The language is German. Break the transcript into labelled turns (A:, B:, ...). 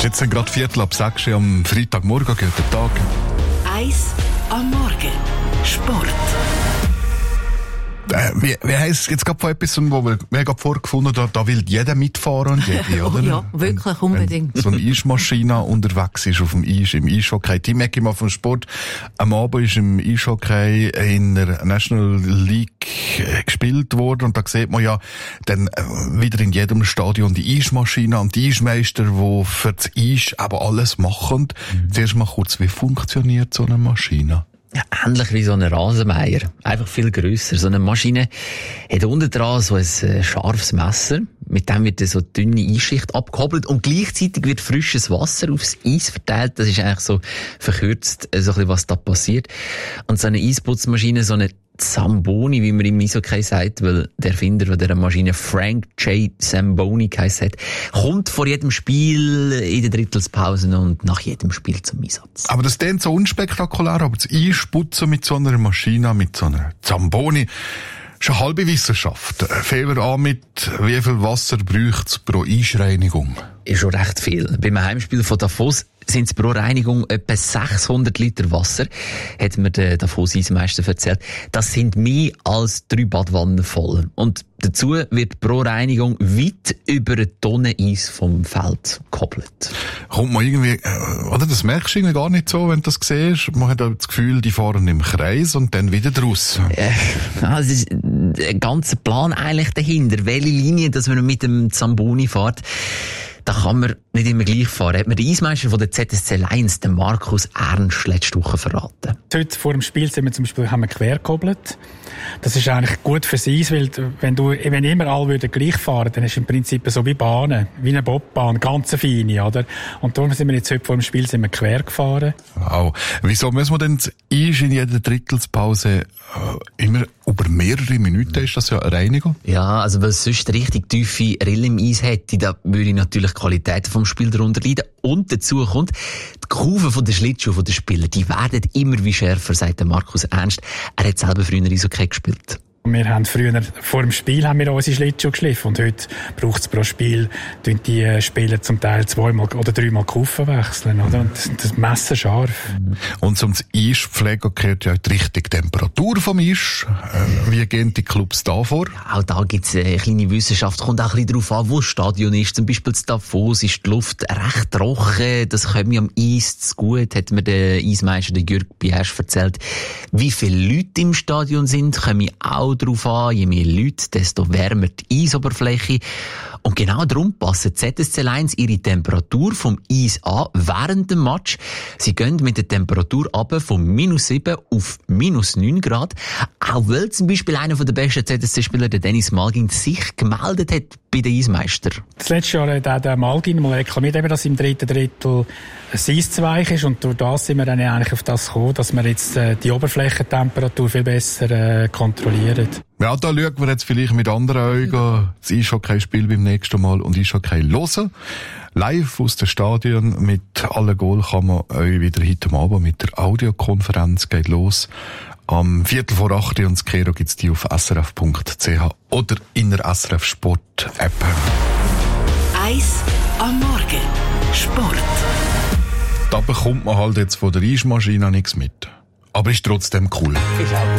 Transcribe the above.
A: Jetzt sind gerade 5:15 am Freitagmorgen. Guten Tag.
B: 1 am Morgen. Sport.
A: Wie heisst jetzt gerade von etwas, wo wir gerade vorgefunden haben, da will jeder mitfahren und jede, oder?
C: Ja, wirklich, unbedingt.
A: Wenn so eine Eismaschine unterwegs ist auf dem Eis, im Eishockey. Team Ecki mal vom Sport. Am Abend ist im Eishockey in der National League gespielt worden und da sieht man ja dann wieder in jedem Stadion die Eismaschine und die Eismeister, die für das Eis aber alles machen. Zuerst mal kurz, wie funktioniert so eine Maschine?
D: Ja, ähnlich wie so ein Rasenmäher. Einfach viel grösser. So eine Maschine hat unten dran so ein scharfes Messer. Mit dem wird so eine dünne Eisschicht abgehobelt und gleichzeitig wird frisches Wasser aufs Eis verteilt. Das ist eigentlich so verkürzt, so ein bisschen, was da passiert. Und so eine Eisputzmaschine, so eine Zamboni, wie man im Eishockey sagt, weil der Erfinder von dieser Maschine Frank J. Zamboni geheißen hat, kommt vor jedem Spiel in den Drittelspausen und nach jedem Spiel zum Einsatz.
A: Aber das klingt so unspektakulär, aber das Einsputzen mit so einer Maschine, mit so einer Zamboni, ist eine halbe Wissenschaft. Fangen wir an mit, wie viel Wasser braucht es pro Eisreinigung?
D: Ist schon recht viel. Beim Heimspiel von Davos sind es pro Reinigung etwa 600 Liter Wasser, hat mir der Davos-Eismeister erzählt. Das sind mehr als 3 Badwannen voll. Und dazu wird pro Reinigung weit über eine Tonne Eis vom Feld gekoppelt.
A: Kommt man irgendwie, oder das merkst du irgendwie gar nicht so, wenn du das siehst. Man hat das Gefühl, die fahren im Kreis und dann wieder draus.
D: Das ist ein ganzer Plan eigentlich dahinter. Welche Linie, dass man mit dem Zamboni fährt, da kann man nicht immer gleich fahren. Hat mir der Eismeister von der ZSC Lions, den Markus Ernst, letzte Woche verraten.
E: Heute vor dem Spiel haben wir quer gehobelt. Das ist eigentlich gut fürs Eis, weil wenn immer alle gleich fahren, dann ist es im Prinzip so wie Bahnen, wie eine Bobbahn, ganz feine, oder? Und darum sind wir jetzt heute vor dem Spiel quer gefahren.
A: Wow. Wieso müssen wir denn das Eis in jeder Drittelspause immer über mehrere Minuten? Ist das ja eine Reinigung?
D: Ja, also weil es sonst richtig tiefe Rillen im Eis hätte, da würde natürlich die Qualität vom Spiel darunter leiden. Und dazu kommt, die Kurven von den Schlittschuhen der Spieler, die werden immer wie schärfer, sagt der Markus Ernst. Er hat selber früher Eishockey gespielt.
E: Wir haben früher, vor dem Spiel haben wir unsere Schlittschuhe geschliffen und heute braucht es pro Spiel, die Spieler zum Teil 2-mal oder 3-mal die Kufen wechseln, oder? Und das Messer scharf.
A: Und zum Eis pflegen gehört ja die richtige Temperatur vom Eis. Wie gehen die Clubs da vor?
D: Ja, auch da gibt es eine kleine Wissenschaft. Kommt auch ein bisschen darauf an, wo das Stadion ist. Zum Beispiel in Davos ist die Luft recht trocken. Das kommt mir am Eis zu gut, hat mir der Eismeister, der Jürg Biersch, erzählt. Wie viele Leute im Stadion sind, kommen auch darauf an. Je mehr Leute, desto wärmer die Eisoberfläche. Und genau darum passen ZSC Lions ihre Temperatur vom Eis an während dem Match. Sie gehen mit der Temperatur runter von -7 auf -9 Grad. Auch weil zum Beispiel einer der besten ZSC-Spieler, der Dennis Malgin, sich gemeldet hat bei den Eismeister.
E: Das letzte Jahr hat der Malgin mal reklamiert, dass im dritten Drittel ein Eis zu weich ist. Und durch das sind wir dann eigentlich auf das gekommen, dass wir jetzt die Oberflächentemperatur viel besser kontrollieren.
A: Ja, da schauen wir jetzt vielleicht mit anderen Augen das Eishockey-Spiel beim nächsten Mal und Eishockey hören. Live aus dem Stadion mit allen Goal kann man euch wieder heute Abend mit der Audiokonferenz geht los. Am 7:45 und das Kero gibt's die auf srf.ch oder in der SRF Sport App.
B: 1 am Morgen. Sport.
A: Da bekommt man halt jetzt von der Eismaschine nichts mit. Aber ist trotzdem cool.